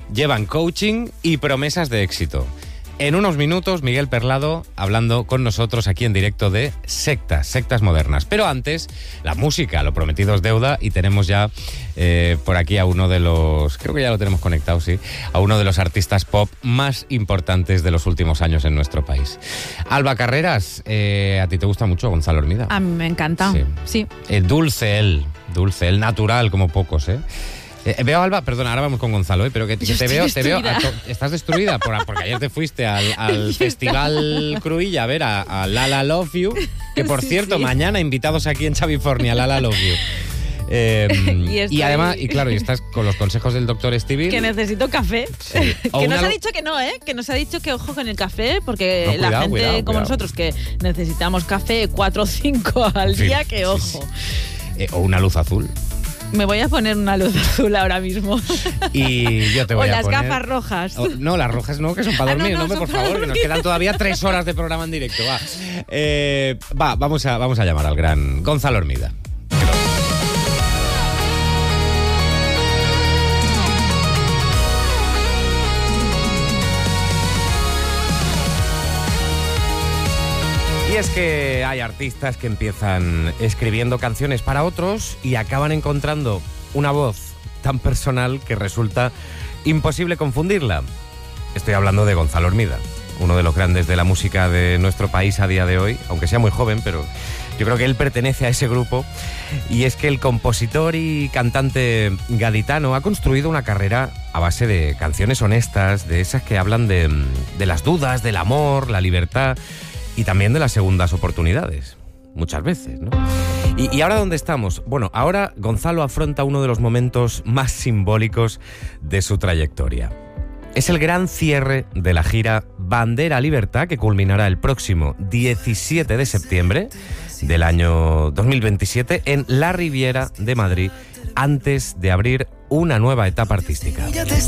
llevan coaching y promesas de éxito. En unos minutos, Miguel Perlado hablando con nosotros aquí en directo de sectas modernas. Pero antes, la música, lo prometido es deuda, y tenemos ya por aquí a uno de los, creo que ya lo tenemos conectado, sí, a uno de los artistas pop más importantes de los últimos años en nuestro país. Alba Carreras, ¿a ti te gusta mucho Gonzalo Hermida? A mí me encanta, sí. Dulce él, natural como pocos, veo, Alba, perdona, ahora vamos con Gonzalo, pero que te veo, estás destruida porque ayer te fuiste al Festival Cruïlla a ver a Lala Love You, que por cierto, mañana invitados aquí en Chavifornia, Lala Love You. Y además, y claro, y estás con los consejos del doctor Stevie. Que necesito café. Sí. Que nos ha dicho que no, que nos ha dicho que ojo con el café, porque no, la gente como nosotros que necesitamos café 4 o 5 al día, que ojo. O una luz azul. Me voy a poner una luz azul ahora mismo. Y yo te voy a poner... O las gafas rojas. No, las rojas no, que son para dormir. No, por favor, que nos quedan todavía 3 horas de programa en directo. Vamos a llamar al gran Gonzalo Hermida. Y es que hay artistas que empiezan escribiendo canciones para otros y acaban encontrando una voz tan personal que resulta imposible confundirla. Estoy hablando de Gonzalo Hermida, uno de los grandes de la música de nuestro país a día de hoy, aunque sea muy joven, pero yo creo que él pertenece a ese grupo. Y es que el compositor y cantante gaditano ha construido una carrera a base de canciones honestas, de esas que hablan de las dudas, del amor, la libertad y también de las segundas oportunidades, muchas veces, ¿no? ¿Y ahora dónde estamos? Bueno, ahora Gonzalo afronta uno de los momentos más simbólicos de su trayectoria. Es el gran cierre de la gira Bandera Libertad, que culminará el próximo 17 de septiembre del año 2027 en la Riviera de Madrid, antes de abrir una nueva etapa artística.